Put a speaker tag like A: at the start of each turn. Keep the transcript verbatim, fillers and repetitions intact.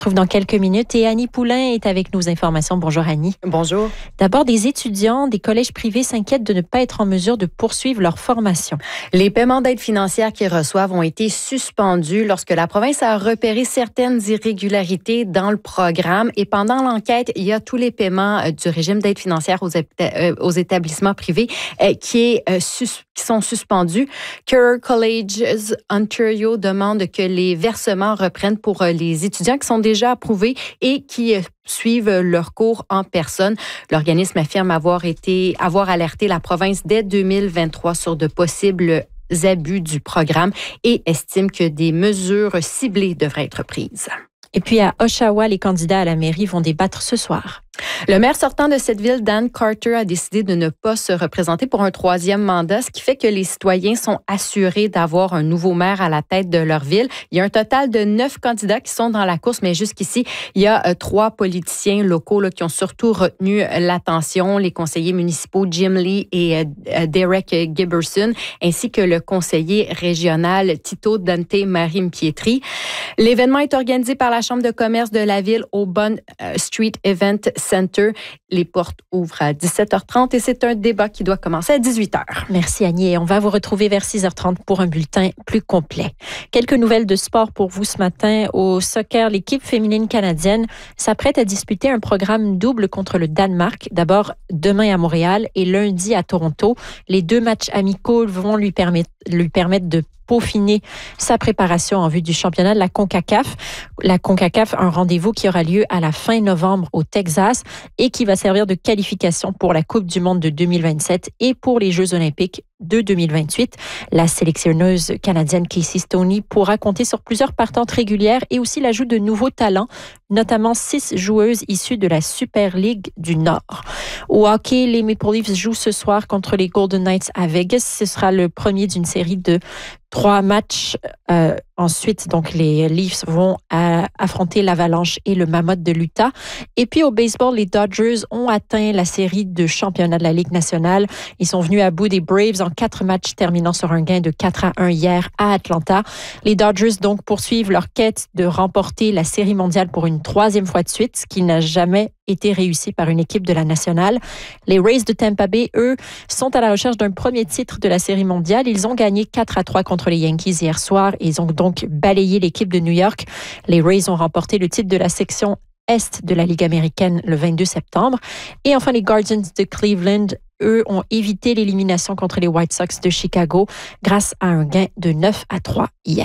A: Trouve dans quelques minutes et Annie Poulain est avec nos informations. Bonjour Annie.
B: Bonjour.
A: D'abord, des étudiants des collèges privés s'inquiètent de ne pas être en mesure de poursuivre leur formation.
B: Les paiements d'aide financière qu'ils reçoivent ont été suspendus lorsque la province a repéré certaines irrégularités dans le programme. Et pendant l'enquête, il y a tous les paiements du régime d'aide financière aux, aux établissements privés qui, est, qui sont suspendus. Career Colleges Ontario demande que les versements reprennent pour les étudiants qui sont déjà déjà approuvés et qui suivent leur cours en personne. L'organisme affirme avoir été, avoir alerté la province dès deux mille vingt-trois sur de possibles abus du programme et estime que des mesures ciblées devraient être prises.
A: Et puis à Oshawa, les candidats à la mairie vont débattre ce soir.
B: Le maire sortant de cette ville, Dan Carter, a décidé de ne pas se représenter pour un troisième mandat, ce qui fait que les citoyens sont assurés d'avoir un nouveau maire à la tête de leur ville. Il y a un total de neuf candidats qui sont dans la course, mais jusqu'ici, il y a euh, trois politiciens locaux là, qui ont surtout retenu l'attention, les conseillers municipaux Jim Lee et euh, Derek Giberson, ainsi que le conseiller régional Tito Dante Marimpietri. L'événement est organisé par la Chambre de commerce de la ville au Bond Street Event Center. Les portes ouvrent à dix-sept heures trente et c'est un débat qui doit commencer à dix-huit heures.
A: Merci Annie et on va vous retrouver vers six heures trente pour un bulletin plus complet. Quelques nouvelles de sport pour vous ce matin. Au soccer, l'équipe féminine canadienne s'apprête à disputer un programme double contre le Danemark. D'abord demain à Montréal et lundi à Toronto. Les deux matchs amicaux vont lui permettre, lui permettre de peaufiner sa préparation en vue du championnat de la CONCACAF. La CONCACAF, un rendez-vous qui aura lieu à la fin novembre au Texas et qui va servir de qualification pour la Coupe du monde de deux mille vingt-sept et pour les Jeux olympiques de deux mille vingt-huit. La sélectionneuse canadienne Casey Stoney pourra compter sur plusieurs partantes régulières et aussi l'ajout de nouveaux talents, notamment six joueuses issues de la Super League du Nord. Au hockey, les Maple Leafs jouent ce soir contre les Golden Knights à Vegas. Ce sera le premier d'une série de trois matchs. Euh, ensuite, donc, les Leafs vont euh, affronter l'Avalanche et le Mammoth de l'Utah. Et puis, au baseball, les Dodgers ont atteint la série de championnat de la Ligue nationale. Ils sont venus à bout des Braves en quatre matchs, terminant sur un gain de quatre à un hier à Atlanta. Les Dodgers, donc, poursuivent leur quête de remporter la série mondiale pour une troisième fois de suite, ce qui n'a jamais été réussi par une équipe de la nationale. Les Rays de Tampa Bay, eux, sont à la recherche d'un premier titre de la série mondiale. Ils ont gagné quatre à trois contre les Yankees hier soir et ils ont donc balayé l'équipe de New York. Les Rays ont remporté le titre de la section Est de la Ligue américaine le vingt-deux septembre. Et enfin, les Guardians de Cleveland, eux, ont évité l'élimination contre les White Sox de Chicago grâce à un gain de neuf à trois hier.